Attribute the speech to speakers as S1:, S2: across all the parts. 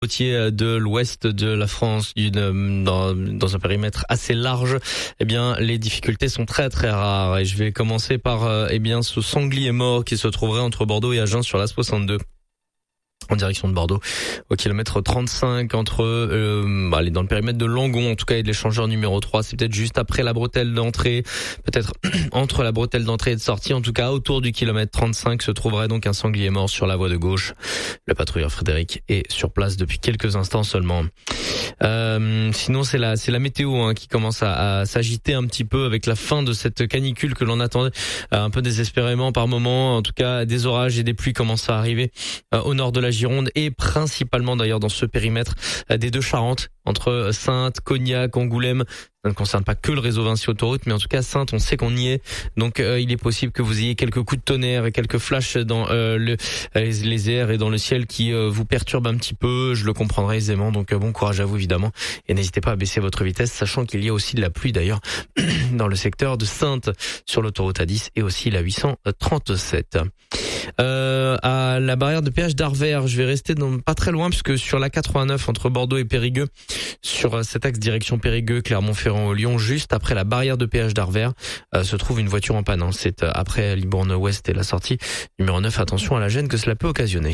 S1: routier de l'ouest de la France dans un périmètre assez large, eh bien les difficultés sont très très rares et je vais commencer par ce sanglier mort qui se trouverait entre Bordeaux et Agen sur la 62. En direction de Bordeaux, au kilomètre 35 dans le périmètre de Langon, en tout cas, et de l'échangeur numéro 3. C'est peut-être juste après la bretelle d'entrée, peut-être entre la bretelle d'entrée et de sortie. En tout cas, autour du kilomètre 35 se trouverait donc un sanglier mort sur la voie de gauche. Le patrouilleur Frédéric est sur place depuis quelques instants seulement. Sinon, c'est la météo qui commence à s'agiter un petit peu avec la fin de cette canicule que l'on attendait un peu désespérément par moment. En tout cas, des orages et des pluies commencent à arriver au nord de la Gironde et principalement d'ailleurs dans ce périmètre des deux Charentes, entre Saintes, Cognac, Angoulême. Ça ne concerne pas que le réseau Vinci Autoroute, mais en tout cas Saintes, on sait qu'on y est. Donc il est possible que vous ayez quelques coups de tonnerre et quelques flashs dans les airs et dans le ciel qui vous perturbent un petit peu. Je le comprendrai aisément, donc bon courage à vous évidemment. Et n'hésitez pas à baisser votre vitesse, sachant qu'il y a aussi de la pluie d'ailleurs dans le secteur de Saintes sur l'autoroute A10 et aussi la 837. À la barrière de péage d'Arvers, je vais rester pas très loin puisque sur la 89 entre Bordeaux et Périgueux, sur cet axe direction Périgueux, Clermont-Ferrand, Lyon, juste après la barrière de péage d'Arvers, se trouve une voiture en panne. C'est après Libourne Ouest et la sortie numéro 9. Attention à la gêne que cela peut occasionner.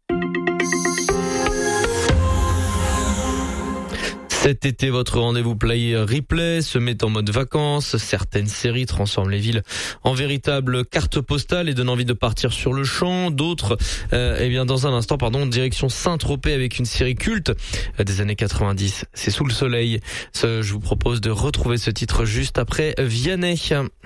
S1: Cet été, votre rendez-vous Play Replay se met en mode vacances. Certaines séries transforment les villes en véritables cartes postales et donnent envie de partir sur le champ. D'autres, dans un instant, direction Saint-Tropez avec une série culte des années 90. C'est Sous le soleil. Je vous propose de retrouver ce titre juste après Vianney.